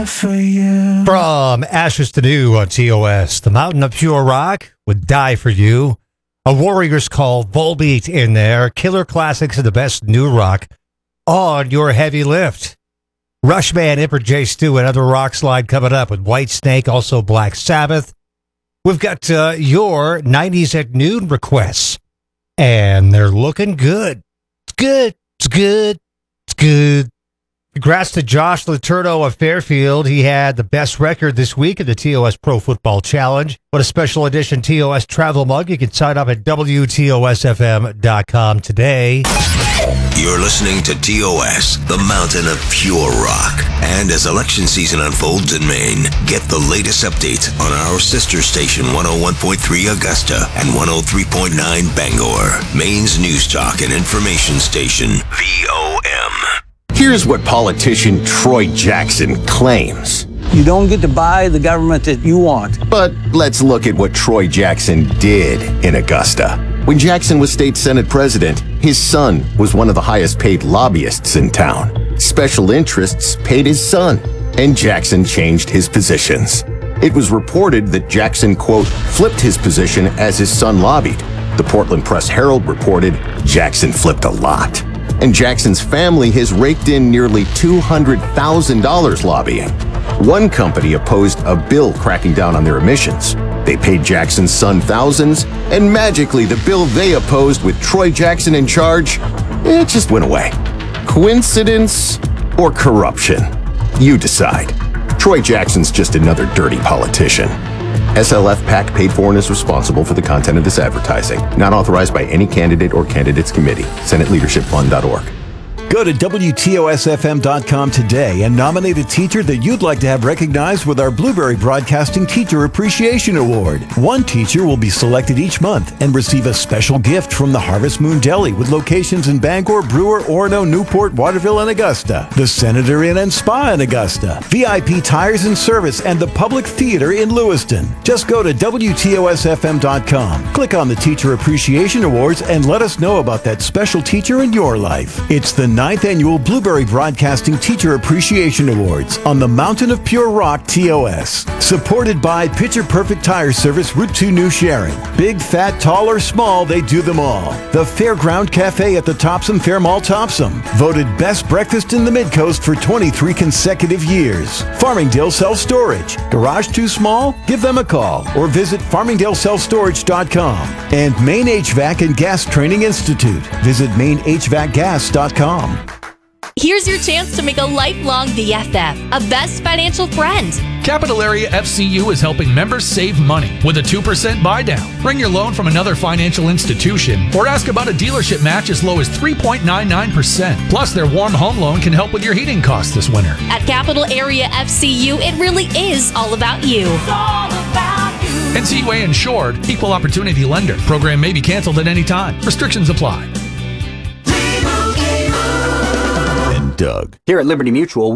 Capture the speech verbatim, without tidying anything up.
die for you. From Ashes to New on T O S, the Mountain of Pure Rock would die for you. A Warriors Call Volbeat in there. Killer classics and the best new rock on your heavy lift. Rushman, Emperor J. Stu, another rock slide coming up with White Snake, also Black Sabbath. We've got uh, your nineties at noon requests, and they're looking good. It's good. It's good. It's good. Congrats to Josh Letourneau of Fairfield. He had the best record this week in the T O S Pro Football Challenge. What a special edition T O S travel mug. You can sign up at W T O S F M dot com today. You're listening to T O S, the Mountain of Pure Rock. And as election season unfolds in Maine, get the latest updates on our sister station one oh one point three Augusta and one oh three point nine Bangor, Maine's news talk and information station, V O M. Here's what politician Troy Jackson claims. You don't get to buy the government that you want. But let's look at what Troy Jackson did in Augusta. When Jackson was state senate president, his son was one of the highest paid lobbyists in town. Special interests paid his son, and Jackson changed his positions. It was reported that Jackson, quote, flipped his position as his son lobbied. The Portland Press-Herald reported Jackson flipped a lot. And Jackson's family has raked in nearly two hundred thousand dollars lobbying. One company opposed a bill cracking down on their emissions. They paid Jackson's son thousands, and magically the bill they opposed with Troy Jackson in charge, it just went away. Coincidence or corruption? You decide. Troy Jackson's just another dirty politician. S L F PAC paid for and is responsible for the content of this advertising. Not authorized by any candidate or candidates committee. Senate Leadership Fund dot org. Go to W T O S F M dot com today and nominate a teacher that you'd like to have recognized with our Blueberry Broadcasting Teacher Appreciation Award. One teacher will be selected each month and receive a special gift from the Harvest Moon Deli with locations in Bangor, Brewer, Orono, Newport, Waterville, and Augusta. The Senator Inn and Spa in Augusta. V I P Tires and Service and the Public Theater in Lewiston. Just go to W T O S F M dot com. Click on the Teacher Appreciation Awards and let us know about that special teacher in your life. It's the ninth Annual Blueberry Broadcasting Teacher Appreciation Awards on the Mountain of Pure Rock T O S. Supported by Picture Perfect Tire Service, Route two New Sharing. Big, fat, tall, or small, they do them all. The Fairground Cafe at the Topsom Fair Mall Topsom. Voted Best Breakfast in the Midcoast for twenty-three consecutive years. Farmingdale Self Storage. Garage too small? Give them a call or visit farmingdale self storage dot com. And Maine H V A C and Gas Training Institute. Visit maine h v a c gas dot com. Here's your chance to make a lifelong B F F, a best financial friend. Capital Area F C U is helping members save money with a two percent buy down. Bring your loan from another financial institution or ask about a dealership match as low as three point nine nine percent. Plus, their warm home loan can help with your heating costs this winter. At Capital Area F C U, it really is all about you. It's all about you. N C U A insured, equal opportunity lender. Program may be canceled at any time. Restrictions apply. Doug. Here at Liberty Mutual,